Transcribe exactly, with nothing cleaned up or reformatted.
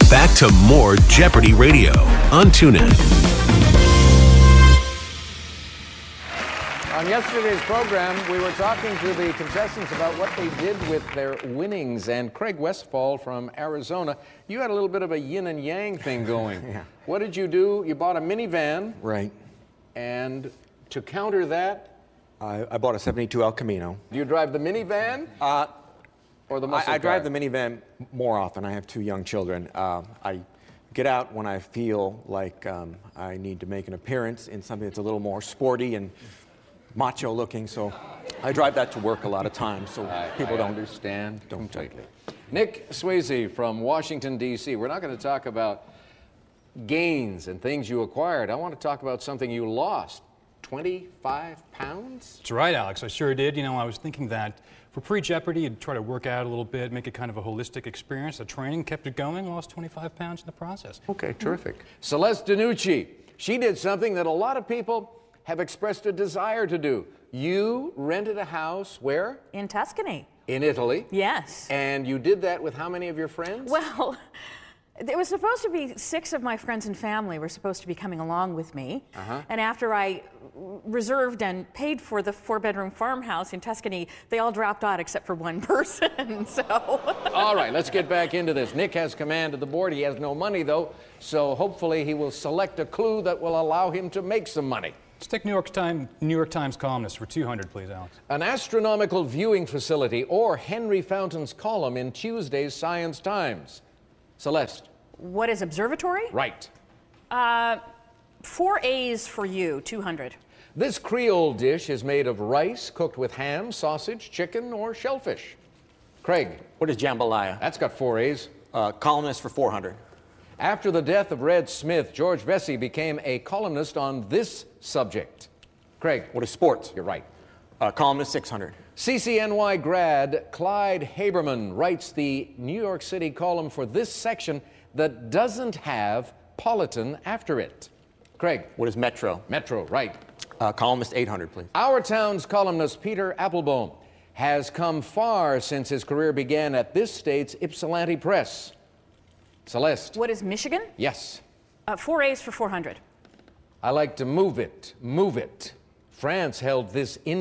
Back to more Jeopardy Radio on TuneIn. On yesterday's program, we were talking to the contestants about what they did with their winnings. And Craig Westfall from Arizona, you had a little bit of a yin and yang thing going. Yeah. What did you do? You bought a minivan. Right. And to counter that, I, I bought a seventy-two El Camino. do you drive the minivan Uh, or the muscle I, I drive car? the minivan more often. I have two young children. Uh, I get out when I feel like um, I need to make an appearance in something that's a little more sporty and macho looking, so I drive that to work a lot of times, so I, people I don't understand don't completely. Nick Swayze from Washington, D C We're not going to talk about gains and things you acquired. I want to talk about something you lost. twenty-five pounds? That's right, Alex. I sure did. You know, I was thinking that for pre-Jeopardy, you'd try to work out a little bit, make it kind of a holistic experience. The training kept it going, lost twenty-five pounds in the process. Okay, terrific. Celeste DiNucci, she did something that a lot of people have expressed a desire to do. You rented a house where? In Tuscany. In Italy. Yes. And you did that with how many of your friends? Well, it was supposed to be six of my friends and family were supposed to be coming along with me. Uh-huh. And after I reserved and paid for the four-bedroom farmhouse in Tuscany, they all dropped out except for one person, so. All right, let's get back into this. Nick has command of the board. He has no money, though, so hopefully he will select a clue that will allow him to make some money. Let's take New York Times, New York Times columnist for two hundred, please, Alex. An astronomical viewing facility, or Henry Fountain's column in Tuesday's Science Times. Celeste. What is observatory? Right. Uh, four A's for you, two hundred. This Creole dish is made of rice cooked with ham, sausage, chicken, or shellfish. Craig. What is jambalaya? That's got four A's. Uh, columnist for four hundred. After the death of Red Smith, George Vesey became a columnist on this subject. Craig. What is sports? You're right. Uh, columnist six hundred. C C N Y grad Clyde Haberman writes the New York City column for this section that doesn't have Politan after it. Craig. What is metro? Metro, right. Uh, columnist eight hundred, please. Our town's columnist Peter Applebaum has come far since his career began at this state's Ypsilanti Press. Celeste. What is Michigan? Yes. Uh, four A's for four hundred. I like to move it, move it. France held this in